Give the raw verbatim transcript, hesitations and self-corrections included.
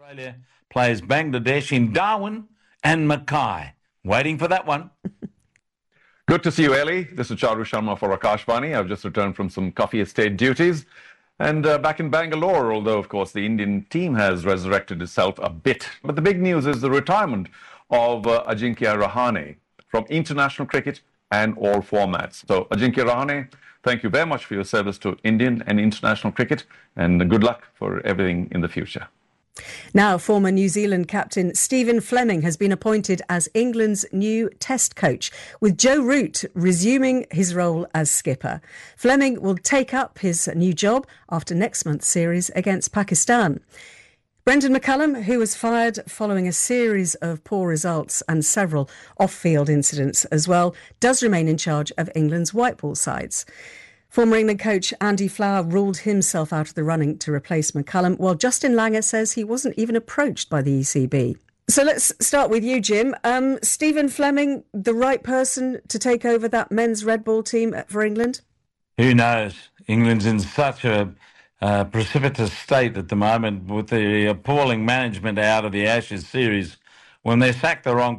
Australia plays Bangladesh in Darwin and Mackay. Waiting for that one. Good to see you, Ellie. This is Charu Sharma for Akashvani. I've just returned from some coffee estate duties. And uh, back in Bangalore, although, of course, the Indian team has resurrected itself a bit. But the big news is the retirement of uh, Ajinkya Rahane from international cricket and all formats. So, Ajinkya Rahane, thank you very much for your service to Indian and international cricket, and good luck for everything in the future. Now, former New Zealand captain Stephen Fleming has been appointed as England's new Test coach, with Joe Root resuming his role as skipper. Fleming will take up his new job after next month's series against Pakistan. Brendan McCullum, who was fired following a series of poor results and several off-field incidents as well, does remain in charge of England's white ball sides. Former England coach Andy Flower ruled himself out of the running to replace McCullum, while Justin Langer says he wasn't even approached by the E C B. So let's start with you, Jim. Um, Stephen Fleming, the right person to take over that men's red ball team for England? Who knows? England's in such a uh, precipitous state at the moment with the appalling management out of the Ashes series. When they sack the wrong